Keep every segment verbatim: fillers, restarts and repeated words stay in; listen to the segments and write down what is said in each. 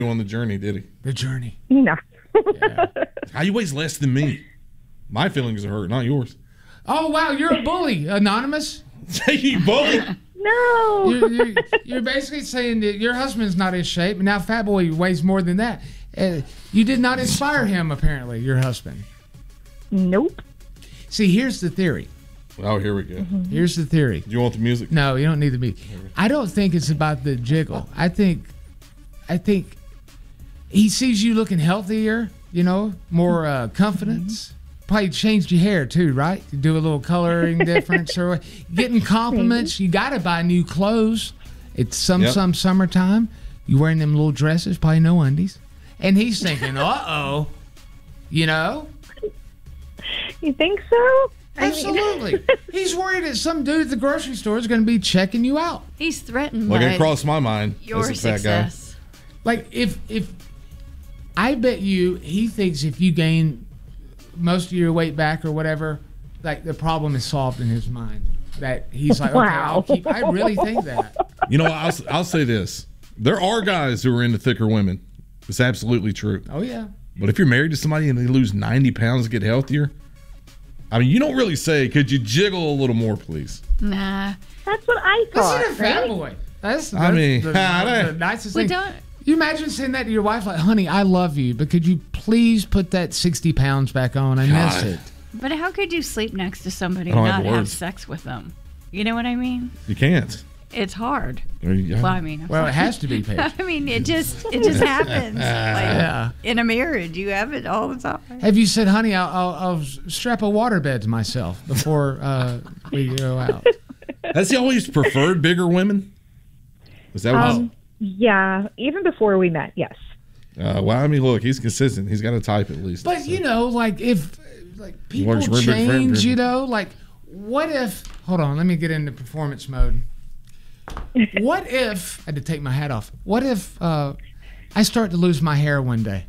on the journey, did he? The journey. No. Yeah. How you weighs less than me? My feelings are hurt, not yours. Oh, wow, you're a bully, Anonymous. Say you bully? No. You're, you're, you're basically saying that your husband's not in shape, and now Fat Boy weighs more than that. Uh, you did not inspire him, apparently, your husband. Nope. See, here's the theory. Oh, here we go. Mm-hmm. Here's the theory. Do you want the music? No, you don't need the music. I don't think it's about the jiggle. I think, I think he sees you looking healthier, you know, more uh, confidence. Mm-hmm. Probably changed your hair too, right? You do a little coloring difference or getting compliments. You got to buy new clothes. It's some Yep. some summertime. You wearing them little dresses, probably no undies. And he's thinking, uh-oh, you know? You think so? I mean- Absolutely. He's worried that some dude at the grocery store is going to be checking you out. He's threatened Like, by it crossed my mind your as a fat guy. success. Like, if if I bet you he thinks if you gain most of your weight back or whatever, like the problem is solved in his mind. That he's like, okay, Wow. I'll keep. I really think that. You know, I'll, I'll say this. There are guys who are into thicker women. It's absolutely true. Oh yeah. But if you're married to somebody and they lose ninety pounds to get healthier, I mean, you don't really say, could you jiggle a little more, please? Nah. That's what I thought. Listen to Fat right? Boy. That's, I that's mean, the, ah, the that- nicest We thing. don't. You imagine saying that to your wife, like, honey, I love you, but could you please put that sixty pounds back on? I miss God. it. But how could you sleep next to somebody I don't and have not have words. sex with them? You know what I mean? You can't. It's hard. There you go. Well, I mean, I'm Well, it sorry. has to be, Paige. I mean, it just it just happens. Like, Yeah. in a marriage, you have it all the time. Have you said, honey, I'll, I'll, I'll strap a waterbed to myself before uh, we go out? Has he always preferred bigger women? Is that what Um, yeah, even before we met, yes. uh, well, I mean, look, he's consistent. He's got a type at least. But, you know, like, if like people Works really big for change, him. you know, like, what if, hold on, let me get into performance mode. What if, I had to take my hat off, what if uh, I start to lose my hair one day?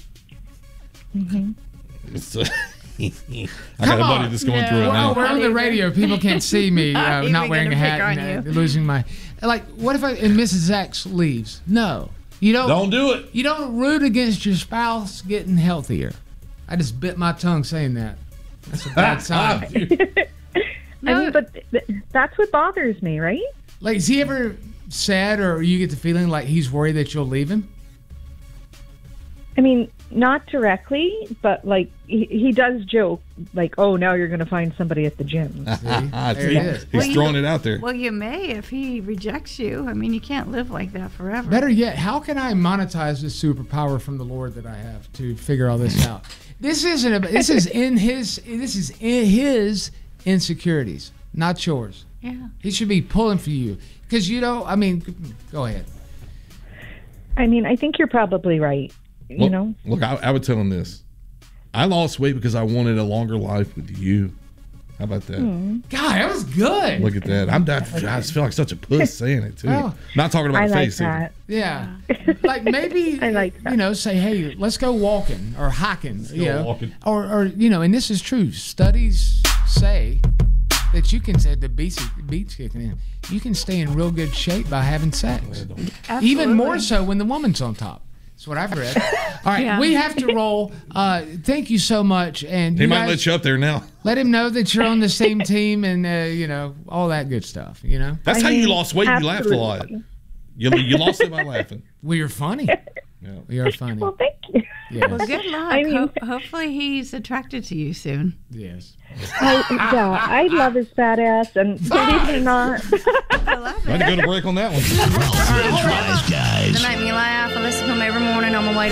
It's, uh, I got a buddy on. that's going No. through it Well, now. we're on the radio. People can't see me Not uh, even not wearing a gonna hat pick on and uh, you. losing my. Like, what if I and Missus X leaves? No, you don't. Don't do it. You don't root against your spouse getting healthier. I just bit my tongue saying that. That's a bad sign. I mean, but th- th- that's what bothers me, right? Like, is he ever sad, or you get the feeling like he's worried that you'll leave him? I mean, not directly, but like he, he does joke, like, "Oh, now you're going to find somebody at the gym." Ah, There see? it is. He's Well, you- throwing it out there. Well, you may if he rejects you. I mean, you can't live like that forever. Better yet, how can I monetize this superpower from the Lord that I have to figure all this out? This isn't. A, this is in his. This is in his insecurities, not yours. Yeah. He should be pulling for you because you know. I mean, go ahead. I mean, I think you're probably right. You Look, know, look, I, I would tell him this. I lost weight because I wanted a longer life with you. How about that? God, that was good. Look at that. I'm. I, I just feel like such a puss saying it too. Oh. Not talking about I the like face. either. that. Yeah, like maybe I like that. you know, say, hey, let's go walking or hiking. You go know, walking. or or you know, and this is true. Studies say that you can say the beach beach kicking in. You can stay in real good shape by having sex. Absolutely. Even more so when the woman's on top. That's what I've read. All right, Yeah. we have to roll. Uh, thank you so much, and He you might guys, let you up there now. let him know that you're on the same team, and uh, you know all that good stuff. You know, That's I how you mean, lost weight. You laughed a lot. absolutely. You, you lost it by laughing. we are funny. Yeah. We are funny. Well, thank you. Yes. Well, good luck. I mean- Ho- hopefully, he's attracted to you soon. Yes. I, yeah, I love his fat ass, and believe it or not, I love I had to go to break on that one. Ross and Drive, guys. They make me laugh. I listen to them every morning on my way to